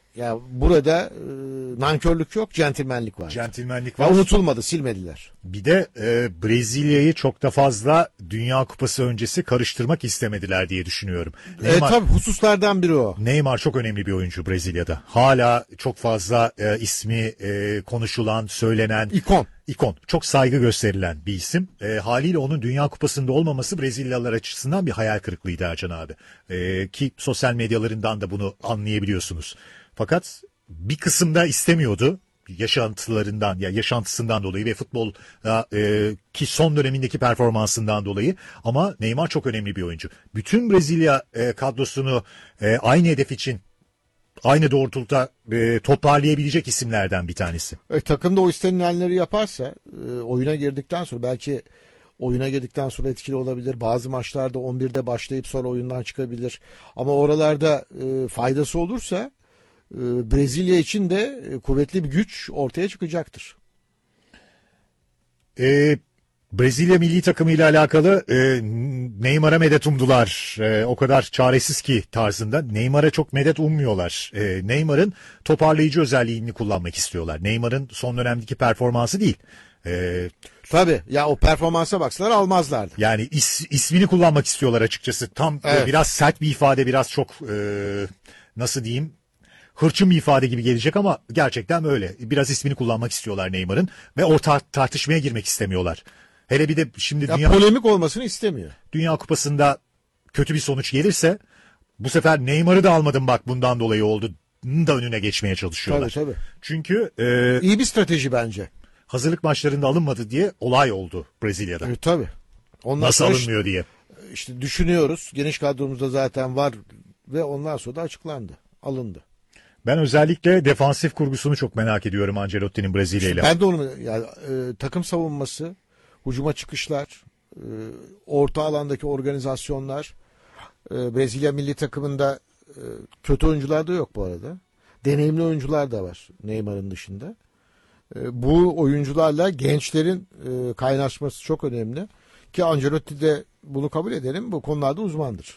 Ya burada nankörlük yok, centilmenlik var. Centilmenlik Ya var. unutulmadı, silmediler. Bir de Brezilya'yı çok da fazla Dünya Kupası öncesi karıştırmak istemediler diye düşünüyorum. Tabii hususlardan biri o. Neymar çok önemli bir oyuncu Brezilya'da. Hala çok fazla ismi konuşulan, söylenen. İkon. Çok saygı gösterilen bir isim. Haliyle onun Dünya Kupası'nda olmaması Brezilyalılar açısından bir hayal kırıklığıydı Ercan abi. Ki sosyal medyalarından da bunu anlayabiliyorsunuz. Fakat bir kısımda istemiyordu. Yaşantısından dolayı ve futbol ki son dönemindeki performansından dolayı, ama Neymar çok önemli bir oyuncu. Bütün Brezilya kadrosunu aynı hedef için aynı doğrultuda toparlayabilecek isimlerden bir tanesi. Takımda o istenilenleri yaparsa oyuna girdikten sonra belki etkili olabilir. Bazı maçlarda 11'de başlayıp sonra oyundan çıkabilir. Ama oralarda faydası olursa Brezilya için de kuvvetli bir güç ortaya çıkacaktır. Brezilya milli takımı ile alakalı Neymar'a medet umdular. O kadar çaresiz ki tarzında. Neymar'a çok medet ummuyorlar. Neymar'ın toparlayıcı özelliğini kullanmak istiyorlar. Neymar'ın son dönemdeki performansı değil. Tabii ya, o performansa baksalar almazlardı. Yani ismini kullanmak istiyorlar açıkçası. Tam biraz sert bir ifade, biraz çok nasıl diyeyim, hırçın bir ifade gibi gelecek ama gerçekten öyle. Biraz ismini kullanmak istiyorlar Neymar'ın ve tartışmaya girmek istemiyorlar. Hele bir de şimdi polemik olmasını istemiyor. Dünya Kupası'nda kötü bir sonuç gelirse bu sefer Neymar'ı da almadım bak bundan dolayı oldu da önüne geçmeye çalışıyorlar. Tabii. Çünkü iyi bir strateji bence. Hazırlık maçlarında alınmadı diye olay oldu Brezilya'da. Tabii. Nasıl alınmıyor diye. İşte düşünüyoruz. Geniş kadromuzda zaten var ve ondan sonra da açıklandı. Alındı. Ben özellikle defansif kurgusunu çok merak ediyorum Ancelotti'nin Brezilya ile. Ben de onu takım savunması, hücuma çıkışlar, orta alandaki organizasyonlar, Brezilya milli takımında kötü oyuncular da yok bu arada. Deneyimli oyuncular da var Neymar'ın dışında. Bu oyuncularla gençlerin kaynaşması çok önemli. Ki Ancelotti de bunu kabul edelim, bu konularda uzmandır.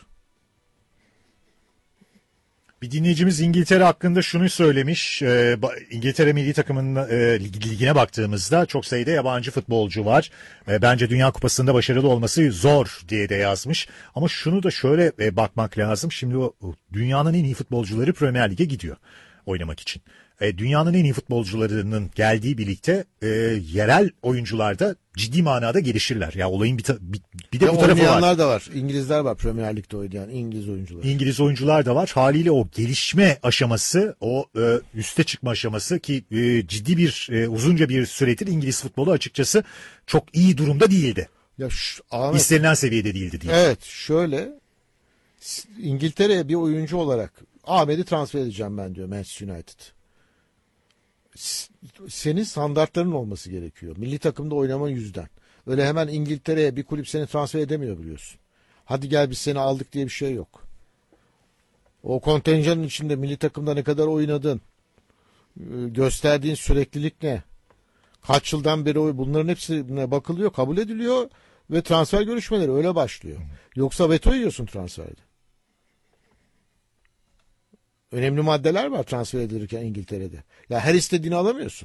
Bir dinleyicimiz İngiltere hakkında şunu söylemiş. İngiltere milli takımının ligine baktığımızda çok sayıda yabancı futbolcu var. Bence Dünya Kupası'nda başarılı olması zor diye de yazmış. Ama şunu da şöyle bakmak lazım. Şimdi o dünyanın en iyi futbolcuları Premier Lig'e gidiyor oynamak için. Dünyanın en iyi futbolcularının geldiği birlikte yerel oyuncular da ciddi manada gelişirler. Ya olayın bir de bu tarafı var. Oynayanlar da var. İngilizler var Premier Lig'de oynayan İngiliz oyuncular. İngiliz oyuncular da var. Haliyle o gelişme aşaması, o üste çıkma aşaması ki ciddi bir uzunca bir süredir İngiliz futbolu açıkçası çok iyi durumda değildi. Ya Ahmet, İstenilen seviyede değildi diye. Evet, şöyle İngiltere'ye bir oyuncu olarak Ahmet'i transfer edeceğim ben diyor Manchester United. Senin standartların olması gerekiyor. Milli takımda oynaman yüzden. Öyle hemen İngiltere'ye bir kulüp seni transfer edemiyor biliyorsun. Hadi gel biz seni aldık diye bir şey yok. O kontenjanın içinde milli takımda ne kadar oynadın, gösterdiğin süreklilik ne, kaç yıldan beri bunların hepsine bakılıyor, kabul ediliyor ve transfer görüşmeleri öyle başlıyor. Yoksa veto yiyorsun transferde. Önemli maddeler var transfer edilirken İngiltere'de. Ya her istediğini alamıyorsun.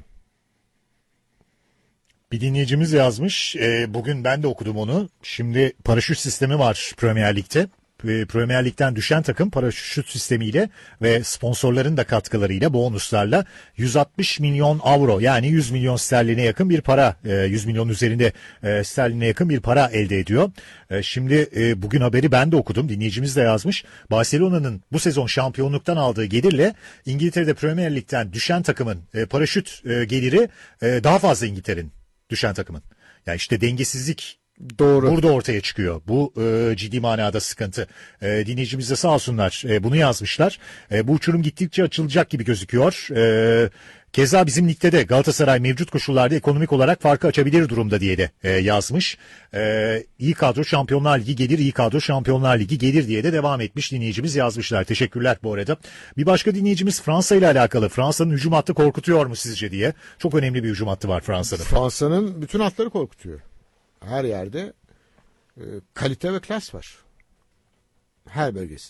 Bir dinleyicimiz yazmış. Bugün ben de okudum onu. Şimdi paraşüt sistemi var Premier Lig'de. Premier Lig'den düşen takım paraşüt sistemiyle ve sponsorların da katkılarıyla, bonuslarla 160 milyon avro yani 100 milyon sterline yakın bir para, 100 milyon üzerinde sterline yakın bir para elde ediyor. Şimdi bugün haberi ben de okudum, dinleyicimiz de yazmış. Barcelona'nın bu sezon şampiyonluktan aldığı gelirle İngiltere'de Premier Lig'den düşen takımın paraşüt geliri daha fazla İngiltere'nin düşen takımın. Yani işte dengesizlik doğru. Burada ortaya çıkıyor. Bu ciddi manada sıkıntı. Dinleyicimiz de sağ olsunlar bunu yazmışlar. Bu uçurum gittikçe açılacak gibi gözüküyor. Keza bizim ligde de Galatasaray mevcut koşullarda ekonomik olarak farkı açabilir durumda diye de yazmış. İyi kadro Şampiyonlar Ligi gelir, iyi kadro Şampiyonlar Ligi gelir diye de devam etmiş dinleyicimiz yazmışlar. Teşekkürler bu arada. Bir başka dinleyicimiz Fransa ile alakalı. Fransa'nın hücum hattı korkutuyor mu sizce diye. Çok önemli bir hücum hattı var Fransa'da. Fransa'nın bütün hatları korkutuyor. Her yerde kalite ve klas var. Her bölgesinde.